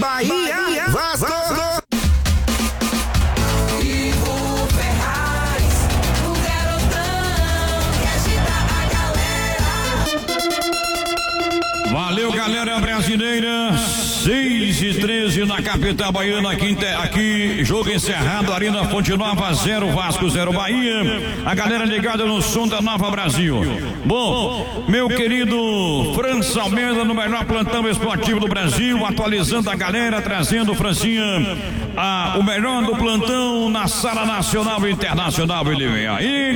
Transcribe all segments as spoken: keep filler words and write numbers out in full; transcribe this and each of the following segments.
Bahia, Vasco. Valeu, galera brasileira. seis e treze na capital baiana. Aqui, aqui jogo encerrado. Arena Fonte Nova zero, Vasco zero, Bahia. A galera ligada no som da Nova Brasil. Bom, meu querido França Almeida, no melhor plantão esportivo do Brasil, atualizando a galera, trazendo, Francinha, a, o melhor do plantão na sala nacional e internacional. Ele vem aí,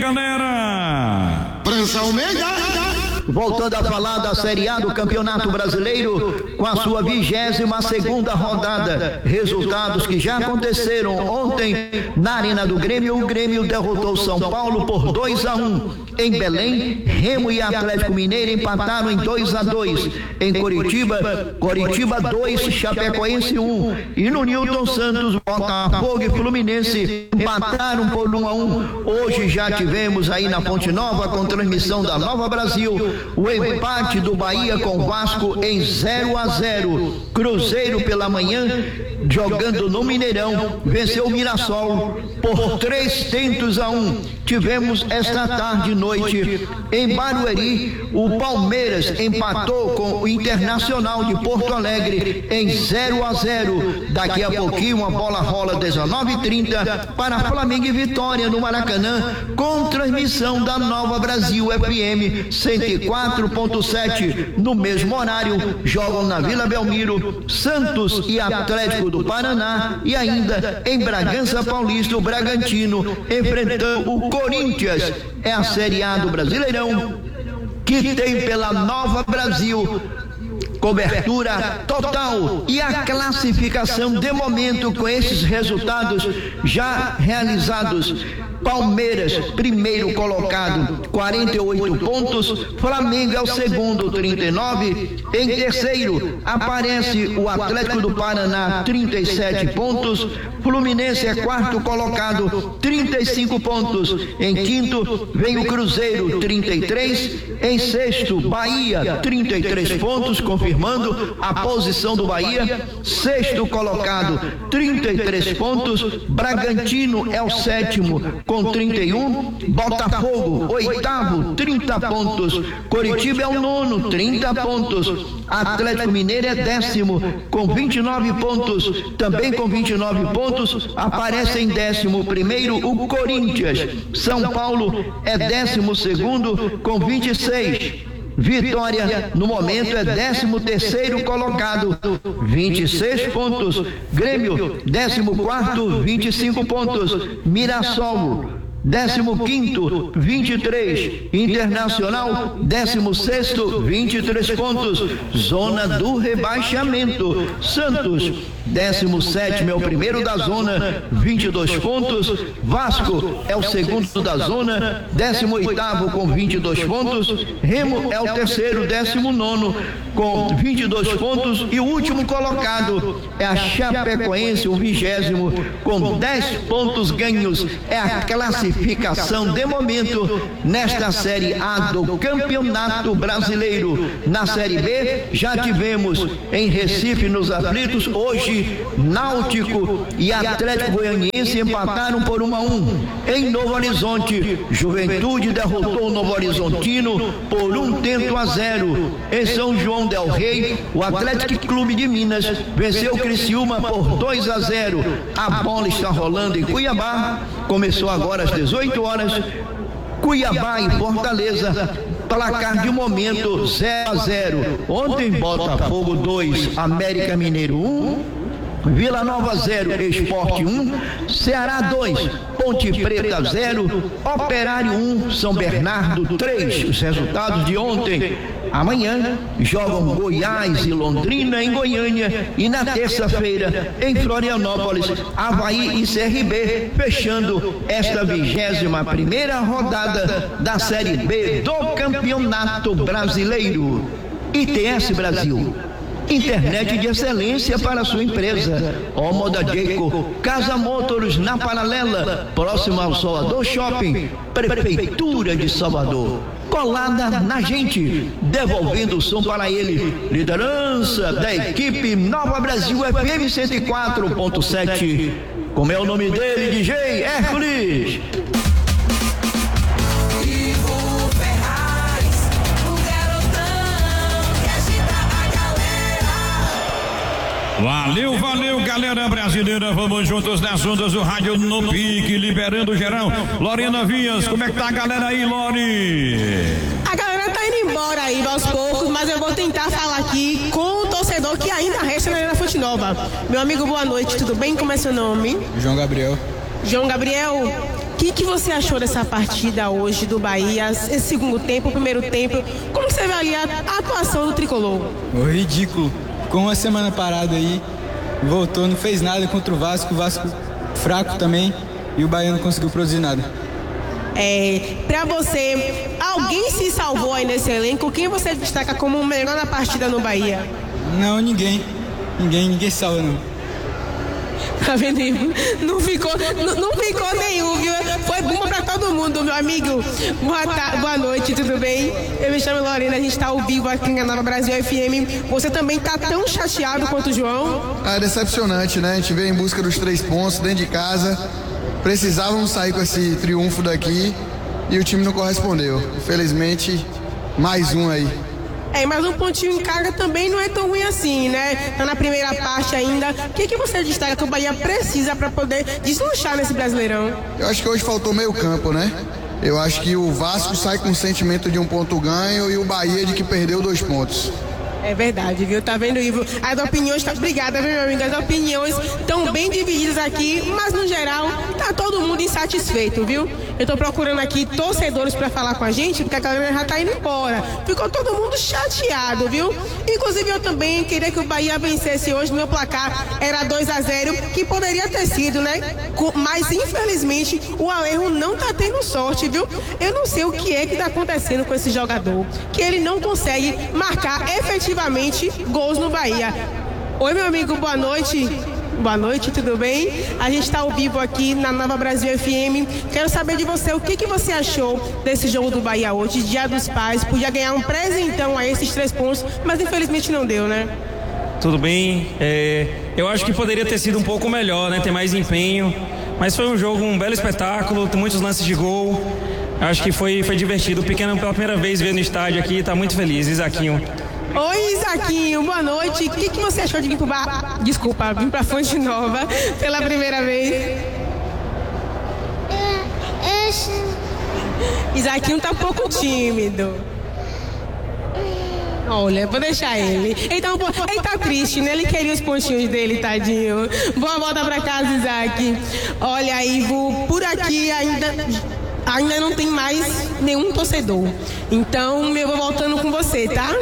galera. França Almeida. Voltando a falar da Série A do Campeonato Brasileiro, com a sua vigésima segunda rodada. Resultados que já aconteceram ontem na Arena do Grêmio. O Grêmio derrotou São Paulo por dois a um. Em Belém, Remo e Atlético Mineiro empataram em dois a dois. Em Curitiba, Curitiba dois, Chapecoense um. E no Newton Santos, Botafogo e Fluminense empataram por um a um. Hoje já tivemos aí na Fonte Nova, com transmissão da Nova Brasil, o empate do Bahia com o Vasco em zero a zero. Cruzeiro pela manhã, jogando no Mineirão, venceu o Mirassol por três tentos a um. Tivemos esta tarde e noite em Barueri, o Palmeiras empatou com o Internacional de Porto Alegre em zero a zero. Daqui a pouquinho a bola rola dezenove e trinta para Flamengo e Vitória no Maracanã, com transmissão da Nova Brasil F M cento e quatro ponto sete. No mesmo horário jogam na Vila Belmiro Santos e Atlético do Paraná, e ainda em Bragança Paulista o Bragantino enfrentando o Corinthians. É a Série A do Brasileirão, que tem pela Nova Brasil cobertura total, e a classificação de momento com esses resultados já realizados. Palmeiras, primeiro colocado, quarenta e oito pontos. Flamengo é o segundo, trinta e nove. Em terceiro aparece o Atlético do Paraná, trinta e sete pontos. Fluminense é quarto colocado, trinta e cinco pontos. Em quinto vem o Cruzeiro, trinta e três. Em sexto, Bahia, trinta e três pontos, confirmando a posição do Bahia. Sexto colocado, trinta e três pontos. Bragantino é o sétimo com trinta e um. Botafogo, oitavo, trinta pontos. Coritiba é o nono, trinta pontos. Atlético Mineiro é décimo com vinte e nove pontos. Também com vinte e nove pontos aparece em décimo primeiro o Corinthians. São Paulo é décimo segundo com vinte e seis. Vitória, no momento, é décimo terceiro colocado, vinte e seis pontos. Grêmio, décimo quarto, vinte e cinco pontos. Mirassol, décimo quinto, vinte e três. Internacional, décimo sexto, vinte e três pontos. Zona do rebaixamento. Santos, décimo sétimo, é o primeiro da zona, vinte e dois pontos. Vasco é o segundo da zona, décimo oitavo com vinte e dois pontos. Remo é o terceiro, décimo nono com vinte e dois pontos. E o último colocado é a Chapecoense, o vigésimo, com dez pontos ganhos. É a classificação de momento nesta Série A do Campeonato Brasileiro. Na Série B já tivemos em Recife, nos aflitos, hoje Náutico e Atlético Goianiense empataram por um a um. Em Novo Horizonte, Juventude derrotou o Novo Horizontino por um tento a zero. Em São João del Rei, o Atlético Clube de Minas venceu o Criciúma por dois a zero. A bola está rolando em Cuiabá. Começou agora às dezoito horas. Cuiabá e Fortaleza, placar de momento zero a zero. Ontem, Botafogo dois, América Mineiro um. Vila Nova zero, Esporte um, Ceará dois, Ponte Preta zero, Operário um, São Bernardo três. Os resultados de ontem. Amanhã jogam Goiás e Londrina em Goiânia, e na terça-feira em Florianópolis, Avaí e C R B, fechando esta vigésima primeira rodada da Série B do Campeonato Brasileiro. I T S Brasil, internet de excelência para a sua empresa. Omoda Jayco, Casa Motors na Paralela, próximo ao Salvador Shopping, Prefeitura de Salvador. colada na gente, devolvendo o som para ele. Liderança da equipe Nova Brasil F M cento e quatro ponto sete. Como é o nome dele, D J Hércules? Valeu, valeu, galera brasileira. Vamos juntos nas ondas do rádio no pique, liberando geral. Lorena Vias, como é que tá a galera aí, Lori? A galera tá indo embora aí aos poucos, mas eu vou tentar falar aqui com o torcedor que ainda resta na Arena Fonte Nova. Meu amigo, boa noite, tudo bem? Como é seu nome? João Gabriel. João Gabriel, o que, que você achou dessa partida hoje do Bahia? Esse segundo tempo, o primeiro tempo, como você avalia a atuação do tricolor? Oh, ridículo. Com uma semana parado aí, voltou, não fez nada contra o Vasco, o Vasco fraco também, e o Bahia não conseguiu produzir nada. É, pra você, alguém se salvou aí nesse elenco? Quem você destaca como o melhor na partida no Bahia? Não, ninguém. Ninguém, ninguém salva não. Tá vendo? Não ficou, não, não ficou nenhum, viu? Foi bomba pra todo mundo, meu amigo. Boa, ta, boa noite, tudo bem? Eu me chamo Lorena, a gente tá ao vivo aqui na Nova Brasil F M. Você também tá tão chateado quanto o João? Ah, é decepcionante, né? A gente veio em busca dos três pontos dentro de casa. Precisávamos sair com esse triunfo daqui e o time não correspondeu. Infelizmente, mais um aí. É, mas um pontinho em carga também não é tão ruim assim, né? Tá na primeira parte ainda. O que, que você destaca que o Bahia precisa para poder deslanchar nesse Brasileirão? Eu acho que hoje faltou meio campo, né? Eu acho que o Vasco sai com o sentimento de um ponto ganho e o Bahia de que perdeu dois pontos. É verdade, viu? Tá vendo, Ivo? As opiniões, tá... obrigada, viu, meu amigo? As opiniões estão bem divididas aqui, mas no geral tá todo mundo insatisfeito, viu? Eu tô procurando aqui torcedores pra falar com a gente, porque a galera já tá indo embora. Ficou todo mundo chateado, viu? Inclusive eu também queria que o Bahia vencesse hoje. Meu placar era dois a zero, que poderia ter sido, né? Mas infelizmente o Alejo não tá tendo sorte, viu? Eu não sei o que é que tá acontecendo com esse jogador, que ele não consegue marcar efetivamente gols no Bahia. Oi, meu amigo, boa noite. Boa noite, tudo bem? A gente está ao vivo aqui na Nova Brasil F M. Quero saber de você, o que, que você achou desse jogo do Bahia hoje, Dia dos Pais? Podia ganhar um presentão a esses três pontos, mas infelizmente não deu, né? Tudo bem. É, eu acho que poderia ter sido um pouco melhor, né? Ter mais empenho. Mas foi um jogo, um belo espetáculo, tem muitos lances de gol. Acho que foi, foi divertido. O pequeno, pela primeira vez, veio no estádio aqui, está muito feliz. Isaquinho. Oi, Isaquinho, boa noite. O que, que você achou de vir pro bar? Desculpa, vir pra Fonte Nova pela primeira vez? Isaquinho tá um pouco tímido. Olha, vou deixar ele. Ele tá, um pouco... ele tá triste, né? Ele queria os pontinhos dele, tadinho. Boa volta pra casa, Isaac. Olha, Ivo, por aqui ainda... ainda não tem mais nenhum torcedor. Então, eu vou voltando com você, tá?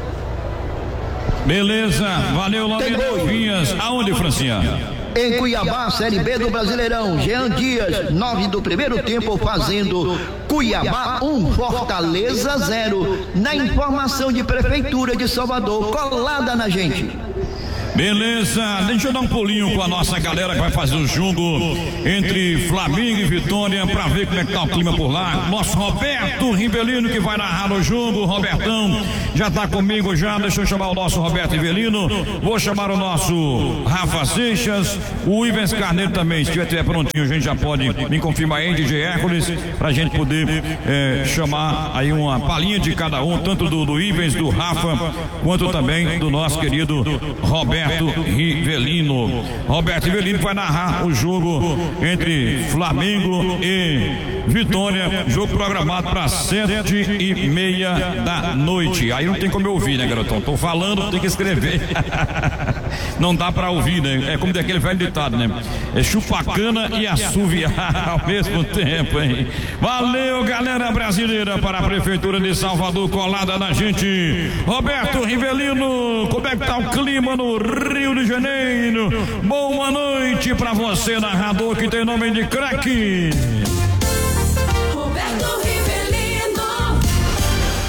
Beleza, valeu, Lorena Vias. Aonde, Francinha? Em Cuiabá, Série B do Brasileirão, Jean Dias, nove do primeiro tempo, fazendo Cuiabá um, Fortaleza zero. Na informação de Prefeitura de Salvador, colada na gente. Beleza, deixa eu dar um pulinho com a nossa galera que vai fazer o jogo entre Flamengo e Vitória pra ver como é que tá o clima por lá. Nosso Roberto Rivelino que vai narrar o jogo. Robertão já tá comigo já, deixa eu chamar o nosso Roberto Rivelino. Vou chamar o nosso Rafa Seixas, o Ivens Carneiro também, se tiver prontinho a gente já pode me confirmar aí, D J Hércules, pra gente poder é, chamar aí uma palhinha de cada um, tanto do, do Ivens, do Rafa, quanto também do nosso querido Roberto Rivelino. Roberto Rivelino vai narrar o jogo entre Flamengo e Vitória, jogo programado para sete e meia da noite. Aí não tem como eu ouvir, né, garotão? Tô falando, tem que escrever. Não dá para ouvir, né? É como daquele velho ditado, né? É chupacana e assoviar ao mesmo tempo, hein? Valeu, galera brasileira, para a Prefeitura de Salvador, colada na gente. Roberto Rivelino, como é que tá o clima no Rio de Janeiro? Boa noite para você, narrador que tem nome de craque. Roberto Rivelino.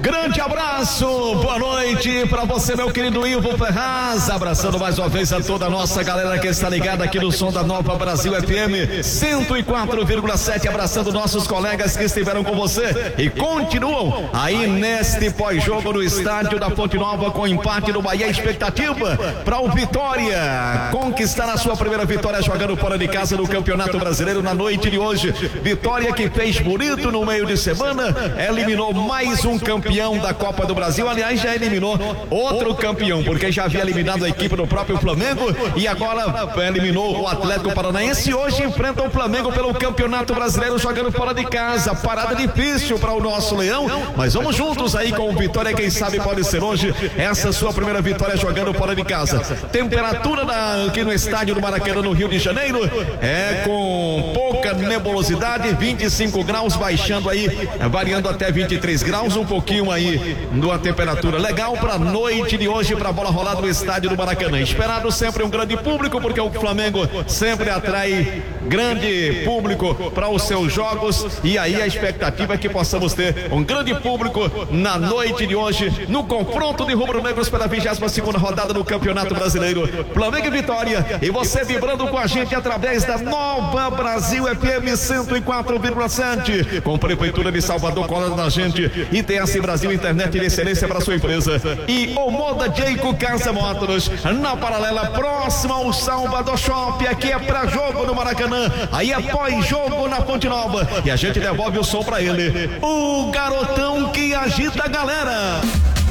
Grande abraço, boa noite para você, meu querido Ivo Ferraz, abraçando mais uma vez a toda a nossa galera que está ligada aqui no som da Nova Brasil F M cento e quatro vírgula sete, abraçando nossos colegas que estiveram com você e continuam aí neste pós-jogo no estádio da Fonte Nova com empate no Bahia. Expectativa para o Vitória conquistar a sua primeira vitória jogando fora de casa no Campeonato Brasileiro na noite de hoje. Vitória que fez bonito no meio de semana, eliminou mais um campeão da Copa do Brasil, aliás, já eliminou outro campeão, porque já havia eliminado a equipe do próprio Flamengo e agora eliminou o Atlético Paranaense e hoje enfrenta o Flamengo pelo Campeonato Brasileiro jogando fora de casa. Parada difícil para o nosso Leão, mas vamos juntos aí com o Vitória, quem sabe pode ser hoje essa sua primeira vitória jogando fora de casa. Temperatura na, aqui no estádio do Maracanã, no Rio de Janeiro, é com pouca nebulosidade, vinte e cinco graus, baixando aí, variando até vinte e três graus, um pouquinho aí numa temperatura legal para a noite de hoje, para a bola rolar no estádio do Maracanã. Esperado sempre um grande público, porque o Flamengo sempre atrai grande público para os seus jogos, e aí a expectativa é que possamos ter um grande público na noite de hoje no confronto de rubro-negros pela vigésima segunda rodada do Campeonato Brasileiro. Flamengo e Vitória, e você vibrando com a gente através da Nova Brasil F M cento e quatro vírgula sete, com Prefeitura de Salvador colando na gente, e T S Brasil, internet de excelência para sua empresa, e o Moda Jayco Casa Motors na paralela próxima ao Salvador Shop. Aqui é pra jogo no Maracanã, aí é pós-jogo na Fonte Nova, e a gente devolve o som pra ele, o garotão que agita a galera.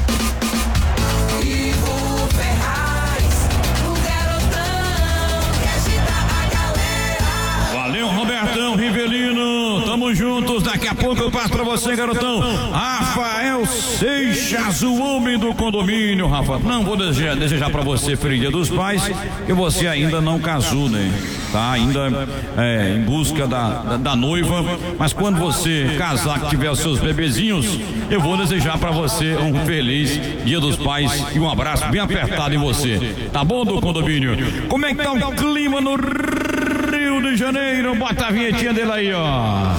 Ivo Ferraz, o garotão que agita a galera. Valeu, Robertão Rivelino, tamo juntos. Daqui a pouco eu passo pra você, garotão. Rafael Seixas, o homem do condomínio. Rafa, não vou desejar, desejar pra você Feliz Dia dos Pais, que você ainda não casou, né? Tá ainda é, em busca da, da, da noiva, mas quando você casar, que tiver os seus bebezinhos, eu vou desejar pra você um feliz Dia dos Pais e um abraço bem apertado em você, tá bom, do condomínio? Como é que tá o clima no Rio de Janeiro? Bota a vinhetinha dele aí, ó.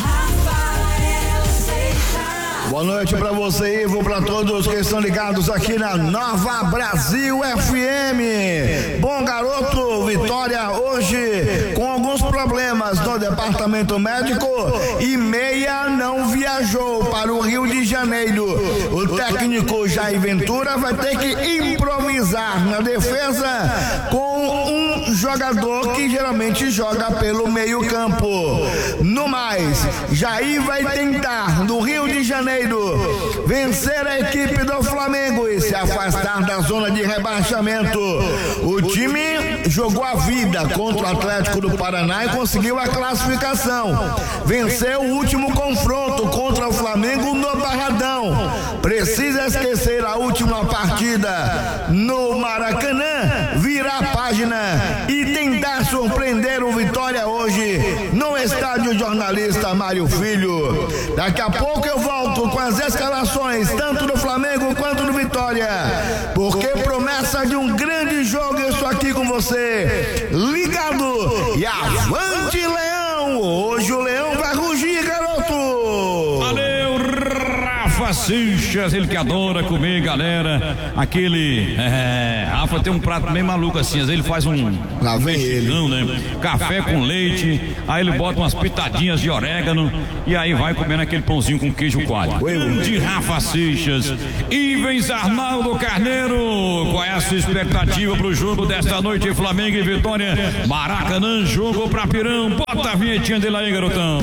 Boa noite pra você, Ivo, pra todos que estão ligados aqui na Nova Brasil F M. Bom, garoto, Vitória hoje com alguns problemas no departamento médico e Meia não viajou para o Rio de Janeiro. O técnico Jair Ventura vai ter que improvisar na defesa com um jogador que geralmente joga pelo meio campo. No mais, Jair vai tentar no Rio de Janeiro vencer a equipe do Flamengo e se afastar da zona de rebaixamento. O time jogou a vida contra o Atlético do Paraná e conseguiu a classificação. Venceu o último confronto contra o Flamengo no Barradão. Precisa esquecer a última partida no Maracanã, virar a página e tentar surpreender o Vitória hoje no estádio Jornalista Mário Filho. Daqui a pouco eu volto com as escalações tanto do Flamengo quanto do Vitória, porque promessa de um grande jogo. Eu estou aqui com você, ligado, e avante Leão! Hoje o Leão vai rugir, garoto! Valeu, Rafa Seixas, ele que adora comer, galera, aquele, é, Rafa tem um prato bem maluco assim, às vezes ele faz um, lá vem ele, né? Café com leite, aí ele bota umas pitadinhas de orégano e aí vai comendo aquele pãozinho com queijo coalho. De Rafa Seixas. Ivens Arnaldo Carneiro, qual é a sua expectativa pro jogo desta noite, Flamengo e Vitória? Maracanã, jogo pra Pirão, bota a vinhetinha dele aí, garotão.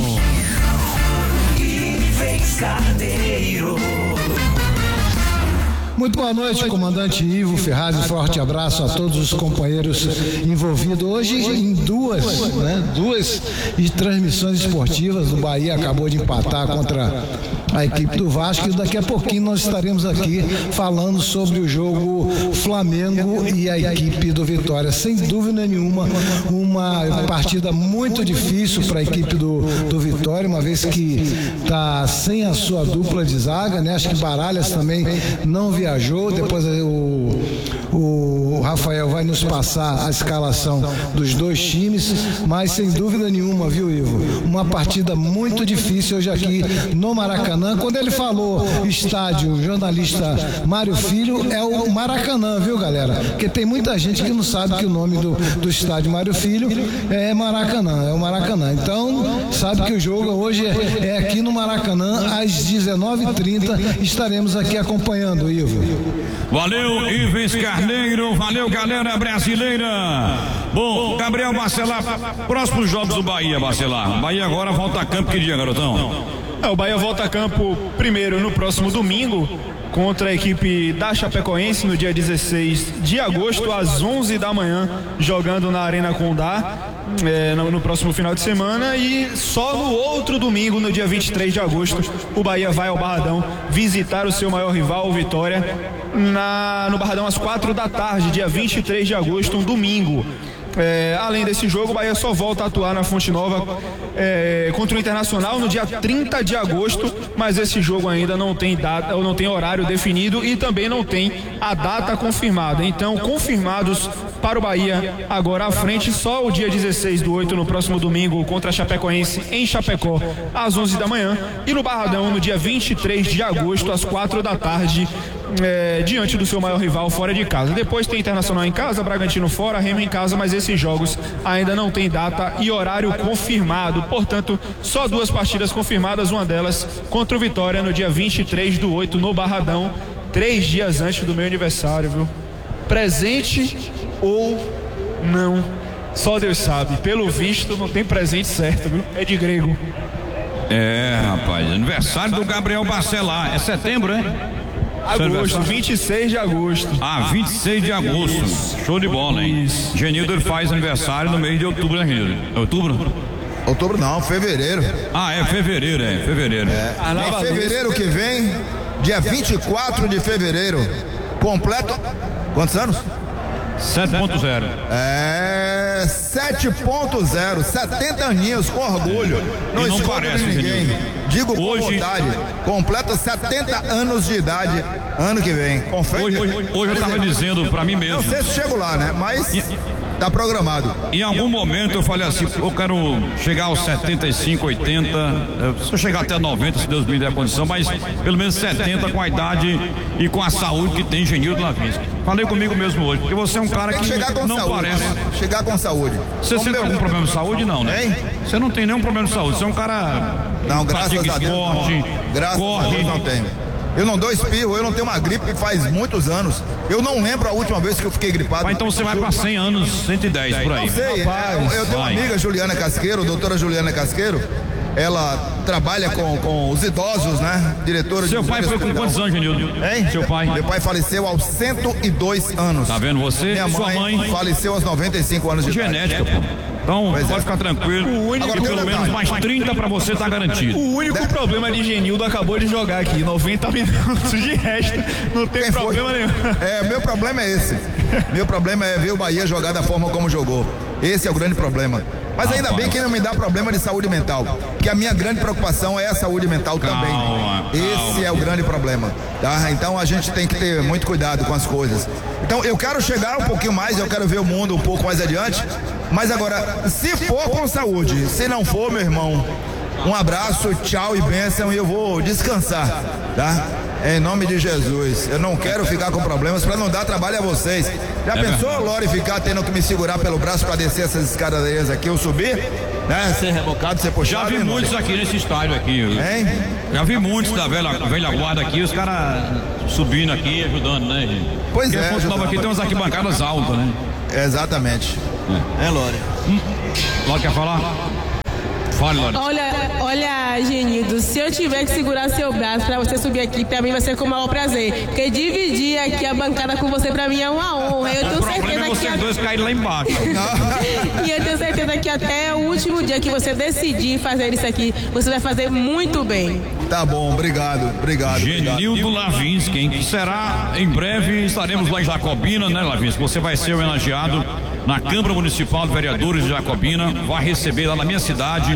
Ivens Carneiro. Muito boa noite, comandante Ivo Ferraz, um forte abraço a todos os companheiros envolvidos hoje em duas, né, duas transmissões esportivas. O Bahia acabou de empatar contra a equipe do Vasco e daqui a pouquinho nós estaremos aqui falando sobre o jogo Flamengo e a equipe do Vitória. Sem dúvida nenhuma, uma partida muito difícil para a equipe do, do Vitória, uma vez que está sem a sua dupla de zaga, né? Acho que Baralhas também não viajou, depois o o Rafael vai nos passar a escalação dos dois times, mas sem dúvida nenhuma, viu, Ivo? Uma partida muito difícil hoje aqui no Maracanã. Quando ele falou estádio, o jornalista Mário Filho, é o Maracanã, viu, galera? Porque tem muita gente que não sabe que o nome do, do estádio Mário Filho é Maracanã, é o Maracanã. Então, sabe que o jogo hoje é, é aqui no Maracanã, às dezenove e trinta, estaremos aqui acompanhando, Ivo. Valeu, Ives Carneiro, valeu, galera brasileira. Bom, Gabriel Bacelar, próximos jogos do Bahia, Bacelar. Bahia agora volta a campo, que dia, garotão? É, o Bahia volta a campo primeiro no próximo domingo contra a equipe da Chapecoense no dia dezesseis de agosto às onze da manhã, jogando na Arena Condá, é, no, no próximo final de semana, e só no outro domingo, no dia vinte e três de agosto, o Bahia vai ao Barradão visitar o seu maior rival, o Vitória, na, no Barradão às quatro da tarde, dia vinte e três de agosto, um domingo. É, além desse jogo, o Bahia só volta a atuar na Fonte Nova é, contra o Internacional no dia trinta de agosto, mas esse jogo ainda não tem data, ou não tem horário definido e também não tem a data confirmada. Então, confirmados para o Bahia agora à frente, só o dia dezesseis do oito, no próximo domingo, contra a Chapecoense em Chapecó, às onze da manhã, e no Barradão no dia vinte e três de agosto, às quatro da tarde, É, diante do seu maior rival fora de casa. Depois tem Internacional em casa, Bragantino fora, Remo em casa, mas esses jogos ainda não tem data e horário confirmado. Portanto, só duas partidas confirmadas, uma delas contra o Vitória no dia vinte e três do oito no Barradão, três dias antes do meu aniversário, viu? Presente ou não, só Deus sabe. Pelo visto, não tem presente certo, viu? É de grego. É, rapaz, aniversário do Gabriel Bacelar. É setembro, né? Agosto, vinte e seis de agosto. Ah, vinte e seis de agosto. Isso. Show de bola, hein? Isso. Genildo ele faz aniversário no mês de outubro, né, Genildo? Outubro? Outubro não, fevereiro. Ah, é fevereiro, é, fevereiro. É, em fevereiro que vem, dia vinte e quatro de fevereiro, completo. Quantos anos? sete ponto zero. É, sete ponto zero, setenta aninhos, com orgulho. Não, não parece, ninguém. Digo com hoje, vontade. Completa setenta anos de idade ano que vem. Confere. Hoje, hoje, hoje eu estava dizendo para mim mesmo. Não sei se chego lá, né? Mas e, tá programado. Em algum momento eu falei assim, eu quero chegar aos setenta e cinco, oitenta, se eu chegar até noventa, se Deus me der a condição, mas pelo menos setenta com a idade e com a saúde que tem Genildo Lavinsky. Falei comigo mesmo hoje, porque você é um cara que não saúde, parece. Né? Chegar com saúde. Você tem algum problema de saúde? Não, né? Hein? Você não tem nenhum problema de saúde, você é um cara... Não, graças a Deus. Esporte, não. Graças corre. a Deus não tenho. Eu não dou espirro, eu não tenho uma gripe que faz muitos anos. Eu não lembro a última vez que eu fiquei gripado. Mas então você vai para cem anos, cento e dez por aí. Não sei, Rapaz, eu tenho vai. uma amiga, Juliana Casqueiro, doutora Juliana Casqueiro. Ela trabalha com, com os idosos, né? Diretora Seu de pai foi com quantos anos, Genildo? Hein? Seu pai? Meu pai faleceu aos cento e dois anos. Tá vendo você? Minha Sua mãe, mãe faleceu aos noventa e cinco anos de genética, idade. Pô. Então, pois pode é. ficar tranquilo. O único Agora, pelo menos mais trinta pra você tá garantido. O único de... problema de Genildo acabou de jogar aqui, noventa minutos, de resto, não tem Quem problema foi? nenhum. É, meu problema é esse. Meu problema é ver o Bahia jogar da forma como jogou. Esse é o grande problema. Mas ah, ainda pai. bem que não me dá problema de saúde mental, porque a minha grande preocupação é a saúde mental calma, também. Calma. Esse é o grande problema, tá? Então a gente tem que ter muito cuidado com as coisas. Então eu quero chegar um pouquinho mais, eu quero ver o mundo um pouco mais adiante, mas agora, se for com saúde, se não for, meu irmão, um abraço, tchau e bênção, e eu vou descansar, tá? Em nome de Jesus. Eu não quero ficar com problemas para não dar trabalho a vocês. Já é pensou, verdade. Lore, ficar tendo que me segurar pelo braço para descer essas escadarias aqui, eu subir, né? Ser rebocado, ser puxado. Já vi muitos aqui nesse estádio aqui. Hein? Já vi muitos da velha, velha guarda aqui, os caras subindo aqui, ajudando, né, gente? Pois Porque é. Fonte Nova aqui tem umas arquibancadas altas, né? Exatamente. É, é Lore. Hum. Lore quer falar? Fale, Lore. Olha, olha, Genildo, se eu tiver que segurar seu braço pra você subir aqui, pra mim vai ser com o maior prazer. Porque dividir aqui a bancada com você pra mim é uma honra. Eu tenho o certeza problema é vocês que dois a... caírem lá embaixo. E eu tenho certeza que até o último dia que você decidir fazer isso aqui, você vai fazer muito bem. Tá bom, obrigado, obrigado. Genildo Lavinsky, que será em breve, estaremos lá em Jacobina, né, Lavinsky? Você vai ser homenageado na Câmara Municipal de Vereadores de Jacobina, vai receber lá na minha cidade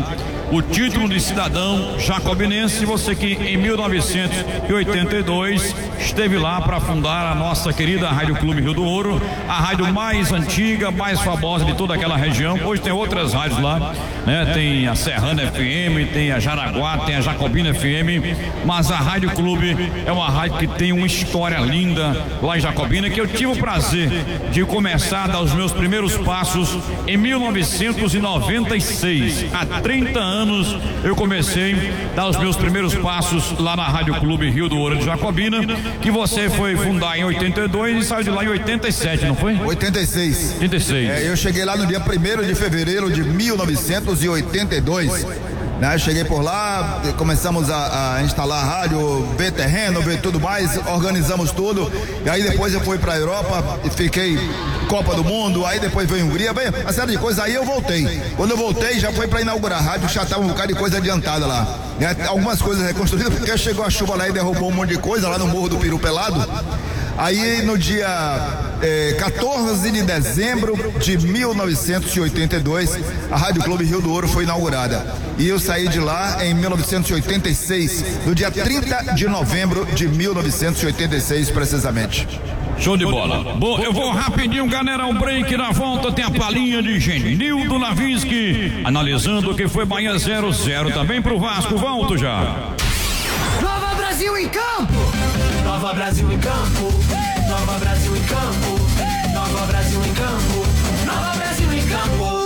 o título de cidadão jacobinense. Você que em mil novecentos e oitenta e dois esteve lá para fundar a nossa querida Rádio Clube Rio do Ouro, a rádio mais antiga, mais famosa de toda aquela região. Hoje tem outras rádios lá, né? Tem a Serrana F M, tem a Jaraguá, tem a Jacobina F M, mas a Rádio Clube é uma rádio que tem uma história linda lá em Jacobina, que eu tive o prazer de começar a dar os meus primeiros passos em mil novecentos e noventa e seis. Há trinta anos eu comecei a dar os meus primeiros passos lá na Rádio Clube Rio do Ouro de Jacobina, que você foi fundar em oitenta e dois e saiu de lá em oitenta e sete, não foi? oitenta e seis. oitenta e seis. É, eu cheguei lá no dia primeiro de fevereiro de mil novecentos e oitenta e dois. Né? Cheguei por lá, começamos a, a instalar a rádio, ver terreno, ver tudo mais, organizamos tudo. E aí depois eu fui para a Europa e fiquei Copa do Mundo, aí depois veio Hungria, veio uma série de coisas. Aí eu voltei. Quando eu voltei, já foi para inaugurar a rádio, já estava um bocado de coisa adiantada lá. Né? Algumas coisas reconstruídas, porque chegou a chuva lá e derrubou um monte de coisa lá no Morro do Peru Pelado. Aí no dia eh, quatorze de dezembro de mil novecentos e oitenta e dois, a Rádio Clube Rio do Ouro foi inaugurada. E eu saí de lá em mil novecentos e oitenta e seis, no dia trinta de novembro de mil novecentos e oitenta e seis, precisamente. Show de bola. Bom, eu vou rapidinho, galera, um break. Na volta tem a palhinha de Genildo Navinski, analisando o que foi Bahia zero a zero também pro Vasco. Volto já. Nova Brasil em campo! Nova Brasil em campo! Nova Brasil em campo! Nova Brasil em campo! Nova Brasil em campo!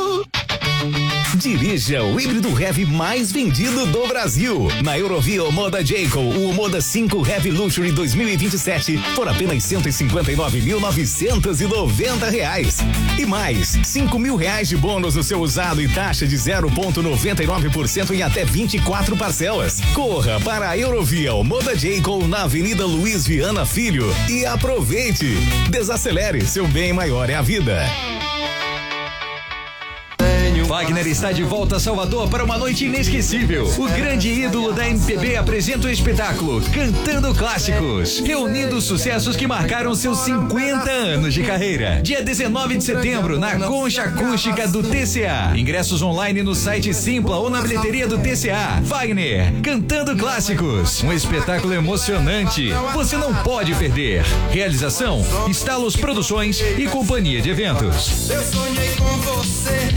Dirija o híbrido heavy mais vendido do Brasil. Na Eurovia Moda Jayco, o Moda cinco Heavy Luxury dois mil e vinte e sete por apenas cento e cinquenta e nove mil novecentos e noventa reais. E mais, cinco mil reais de bônus no seu usado e taxa de zero vírgula noventa e nove por cento em até vinte e quatro parcelas. Corra para a Eurovia Moda Jayco na Avenida Luiz Viana Filho e aproveite. Desacelere, seu bem maior é a vida. Wagner está de volta a Salvador para uma noite inesquecível. O grande ídolo da M P B apresenta o espetáculo Cantando Clássicos, reunindo os sucessos que marcaram seus cinquenta anos de carreira. Dia dezenove de setembro, na Concha Acústica do T C A. Ingressos online no site Simpla ou na bilheteria do T C A. Wagner, Cantando Clássicos, um espetáculo emocionante. Você não pode perder. Realização, Estalos Produções e Companhia de Eventos. Eu sonhei com você.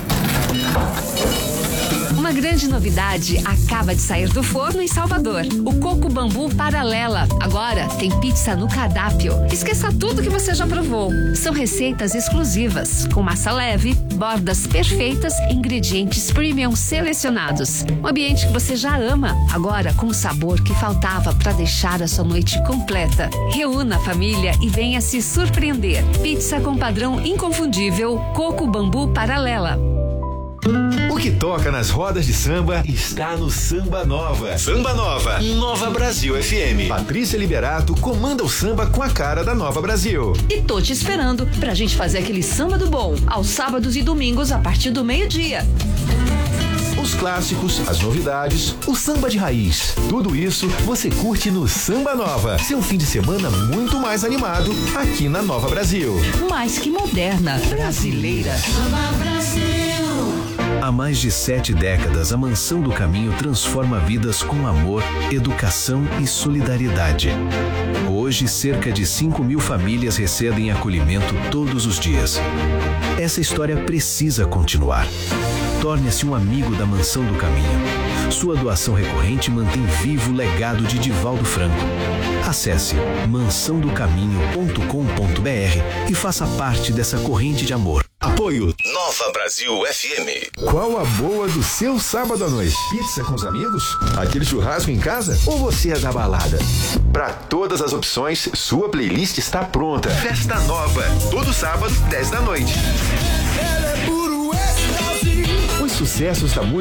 Uma grande novidade acaba de sair do forno em Salvador. O Coco Bambu Paralela. Agora tem pizza no cardápio. Esqueça tudo que você já provou. São receitas exclusivas, com massa leve, bordas perfeitas e ingredientes premium selecionados. Um ambiente que você já ama, agora com o sabor que faltava para deixar a sua noite completa. Reúna a família e venha se surpreender. Pizza com padrão inconfundível, Coco Bambu Paralela. O que toca nas rodas de samba está no Samba Nova. Samba Nova, Nova Brasil F M. Patrícia Liberato comanda o samba com a cara da Nova Brasil. E tô te esperando pra gente fazer aquele samba do bom, aos sábados e domingos a partir do meio-dia. Os clássicos, as novidades, o samba de raiz. Tudo isso você curte no Samba Nova. Seu fim de semana muito mais animado aqui na Nova Brasil. Mais que moderna, brasileira. Nova Brasil. Há mais de sete décadas, a Mansão do Caminho transforma vidas com amor, educação e solidariedade. Hoje, cerca de cinco mil famílias recebem acolhimento todos os dias. Essa história precisa continuar. Torne-se um amigo da Mansão do Caminho. Sua doação recorrente mantém vivo o legado de Divaldo Franco. Acesse mansão do caminho ponto com ponto br e faça parte dessa corrente de amor. Apoio Nova Brasil F M. Qual a boa do seu sábado à noite? Pizza com os amigos? Aquele churrasco em casa? Ou você é da balada? Para todas as opções, sua playlist está pronta. Festa Nova, todo sábado, dez da noite. Os sucessos da música